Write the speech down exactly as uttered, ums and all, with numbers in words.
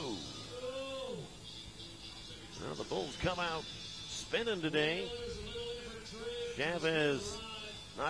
oh. Well, the Bulls come out spinning today. Chavez